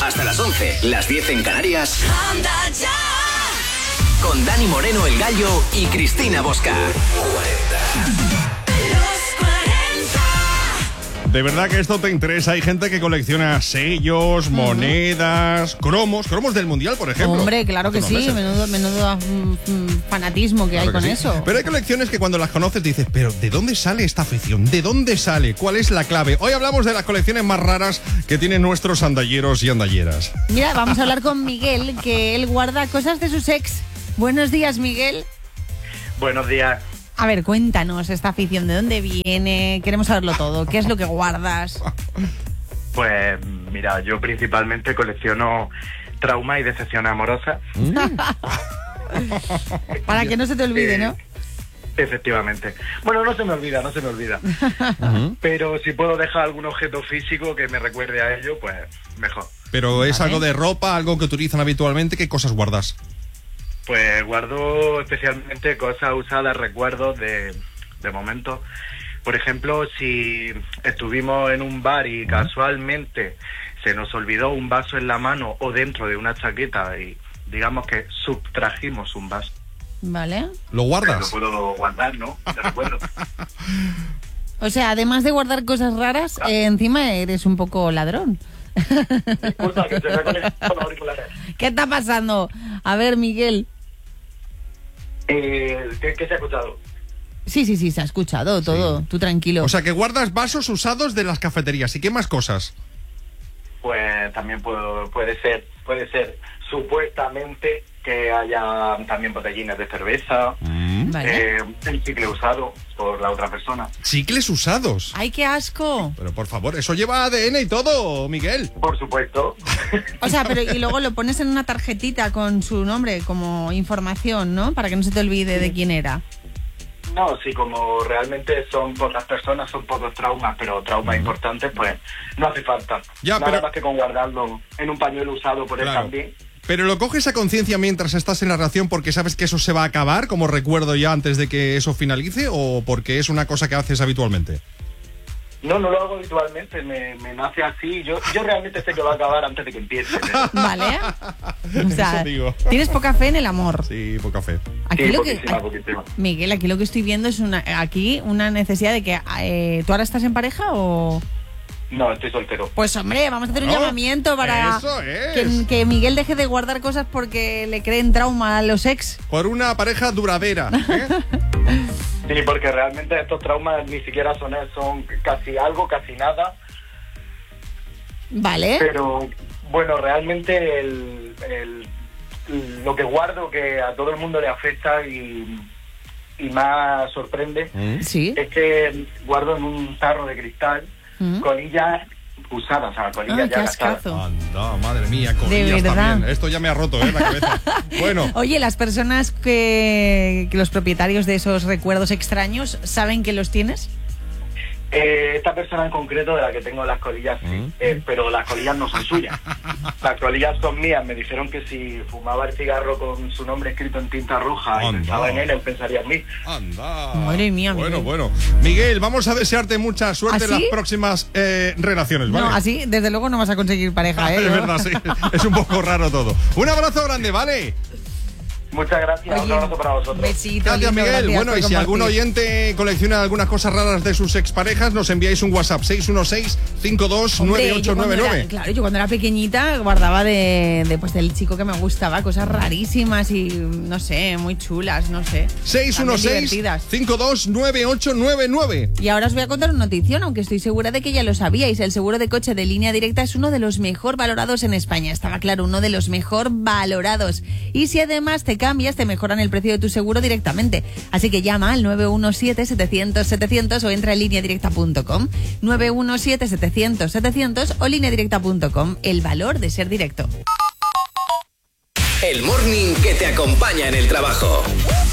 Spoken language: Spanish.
Hasta las 11, las 10 en Canarias. Anda ya. Con Dani Moreno, el Gallo, y Cristina Bosca. 40. De verdad que esto te interesa. Hay gente que colecciona sellos, monedas, cromos del Mundial, por ejemplo. Hombre, claro que sí. Menudo fanatismo que hay con eso. Pero hay colecciones que cuando las conoces dices, pero ¿de dónde sale esta afición? ¿De dónde sale? ¿Cuál es la clave? Hoy hablamos de las colecciones más raras que tienen nuestros andalleros y andalleras. Mira, vamos a hablar con Miguel, que él guarda cosas de sus ex. Buenos días, Miguel. Buenos días. A ver, cuéntanos esta afición, ¿de dónde viene? Queremos saberlo todo. ¿Qué es lo que guardas? Pues mira, yo principalmente colecciono traumas y decepciones amorosas. Para que no se te olvide, ¿no? Efectivamente. Bueno, no se me olvida. Pero si puedo dejar algún objeto físico que me recuerde a ello, pues mejor. Pero es algo de ropa, algo que utilizan habitualmente. ¿Qué cosas guardas? Pues guardo especialmente cosas usadas, recuerdos de momentos. Por ejemplo, si estuvimos en un bar y casualmente se nos olvidó un vaso en la mano o dentro de una chaqueta y digamos que subtrajimos un vaso. Vale. ¿Lo guardas? Lo puedo guardar, ¿no? De recuerdo. O sea, además de guardar cosas raras, encima eres un poco ladrón. Disculpa, que te voy a conectar con los auriculares. ¿Qué está pasando? A ver, Miguel. ¿Qué se ha escuchado? Sí, se ha escuchado todo. Tú tranquilo. O sea, que guardas vasos usados de las cafeterías. ¿Y qué más cosas? Pues también puede ser supuestamente que haya también botellines de cerveza, Vale. el chicle usado por la otra persona. ¿Chicles usados? ¡Ay, qué asco! Pero por favor, eso lleva ADN y todo, Miguel. Por supuesto. O sea, pero y luego lo pones en una tarjetita con su nombre como información, ¿no? Para que no se te olvide de quién era. No, sí, como realmente son pocas personas, son pocos traumas, pero traumas importantes, pues no hace falta. Ya, Nada pero... más que con guardarlo en un pañuelo usado por él también. Pero ¿lo coges a conciencia mientras estás en la relación porque sabes que eso se va a acabar como recuerdo ya antes de que eso finalice o porque es una cosa que haces habitualmente? No lo hago habitualmente, me nace así. Yo realmente sé que va a acabar antes de que empiece. Vale. O sea, eso digo. tienes poca fe en el amor. Sí, poca fe. Aquí sí, lo que, poquísima. Miguel, aquí lo que estoy viendo es una necesidad de que... ¿Tú ahora estás en pareja o...? No, estoy soltero. Pues hombre, vamos a hacer un llamamiento para eso es. que Miguel deje de guardar cosas porque le creen trauma a los ex. Por una pareja duradera. Sí, porque realmente estos traumas ni siquiera son casi algo, casi nada. Vale. Pero bueno, realmente lo que guardo que a todo el mundo le afecta y más sorprende Sí. es que guardo en un tarro de cristal colillas usadas, o sea, colillas qué ya gastadas. ascazo. Anda, madre mía, colillas verdad. también. Esto ya me ha roto, la cabeza. Bueno. Oye, las personas que los propietarios de esos recuerdos extraños saben que los tienes. Esta persona en concreto de la que tengo las colillas, sí, pero las colillas no son suyas. Las colillas son mías. Me dijeron que si fumaba el cigarro con su nombre escrito en tinta roja y pensaba en él pensaría en mí. Anda. Madre mía, Miguel. Bueno. Miguel, vamos a desearte mucha suerte en las próximas relaciones, ¿vale? No, así desde luego no vas a conseguir pareja, ¿eh? Es verdad, sí. Es un poco raro todo. Un abrazo grande, ¿vale? Muchas gracias, un abrazo para vosotros. Besito, Gracias, lindo, Miguel. gracias Bueno, por y si algún compartir. oyente colecciona algunas cosas raras de sus exparejas, nos enviáis un WhatsApp 616-529899. Claro, yo cuando era pequeñita guardaba pues del chico que me gustaba cosas rarísimas y no sé, muy chulas, no sé. También divertidas. 616-529899. Y ahora os voy a contar una notición, aunque estoy segura de que ya lo sabíais. El seguro de coche de Línea Directa es uno de los mejor valorados en España. Estaba claro, uno de los mejor valorados. Y si además te cambias, te mejoran el precio de tu seguro directamente. Así que llama al 917-700-700 o entra en lineadirecta.com. 917-700-700 o lineadirecta.com. El valor de ser directo. El morning que te acompaña en el trabajo.